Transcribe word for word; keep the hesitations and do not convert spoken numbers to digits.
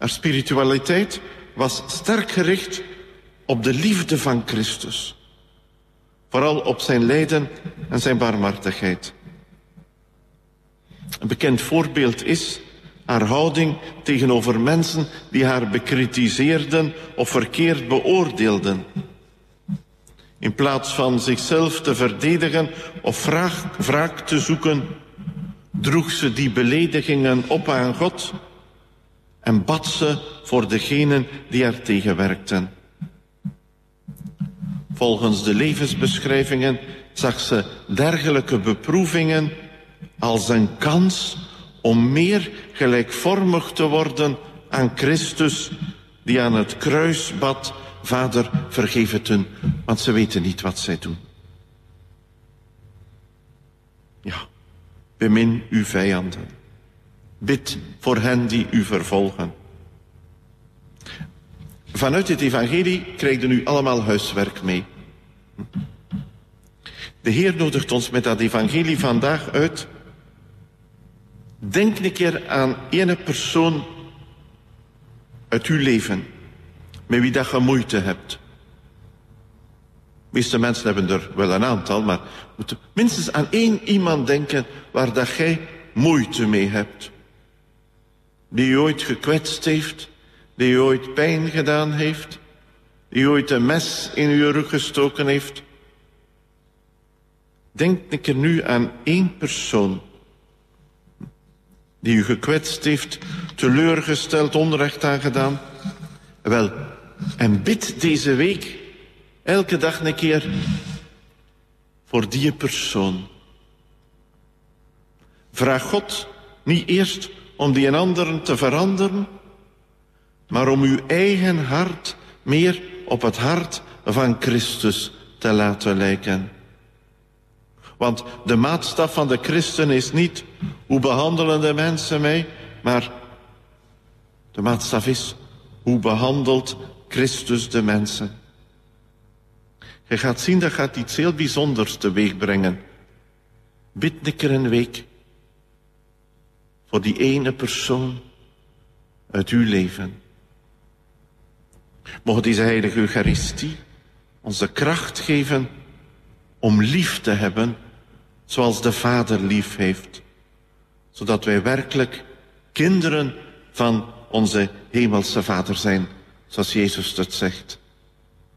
Haar spiritualiteit was sterk gericht op de liefde van Christus. Vooral op zijn lijden en zijn barmhartigheid. Een bekend voorbeeld is haar houding tegenover mensen die haar bekritiseerden of verkeerd beoordeelden. In plaats van zichzelf te verdedigen of wraak te zoeken, droeg ze die beledigingen op aan God en bad ze voor degenen die haar tegenwerkten. Volgens de levensbeschrijvingen zag ze dergelijke beproevingen als een kans om meer gelijkvormig te worden aan Christus, die aan het kruis bad: Vader, vergeef het hun, want ze weten niet wat zij doen. Ja, bemin uw vijanden. Bid voor hen die u vervolgen. Vanuit het evangelie krijgen u allemaal huiswerk mee. De Heer nodigt ons met dat evangelie vandaag uit. Denk een keer aan ene persoon uit uw leven met wie dat je moeite hebt. De meeste mensen hebben er wel een aantal, maar moeten minstens aan één iemand denken waar dat jij moeite mee hebt. Die u ooit gekwetst heeft, die u ooit pijn gedaan heeft, die ooit een mes in uw rug gestoken heeft. Denk een keer nu aan één persoon die u gekwetst heeft, teleurgesteld, onrecht aangedaan. Wel, en bid deze week elke dag een keer voor die persoon. Vraag God niet eerst om die en anderen te veranderen, maar om uw eigen hart meer op het hart van Christus te laten lijken. Want de maatstaf van de christen is niet hoe behandelen de mensen mij, maar de maatstaf is hoe behandelt Christus de mensen. Je gaat zien, dat gaat iets heel bijzonders teweeg brengen. Bid een keer een week voor die ene persoon uit uw leven. Mocht deze heilige Eucharistie ons de kracht geven om lief te hebben zoals de Vader lief heeft. Zodat wij werkelijk kinderen van onze hemelse Vader zijn, zoals Jezus het zegt.